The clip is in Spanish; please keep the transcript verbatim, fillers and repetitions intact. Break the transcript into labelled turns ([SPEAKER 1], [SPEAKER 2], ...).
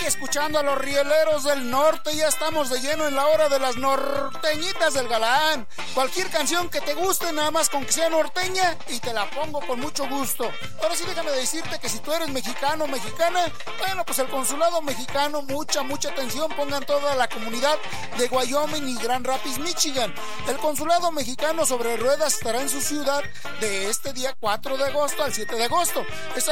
[SPEAKER 1] escuchando a los rieleros del norte. Ya estamos de lleno en la hora de las norteñitas del galán. Cualquier canción que te guste, nada más con que sea norteña, y te la pongo con mucho gusto. Ahora sí, déjame decirte que si tú eres mexicano o mexicana, bueno, pues el consulado mexicano, mucha, mucha atención, pongan toda la comunidad de Wyoming y Grand Rapids, Michigan. El consulado mexicano sobre ruedas estará en su ciudad de este día cuatro de agosto al siete de agosto. Esta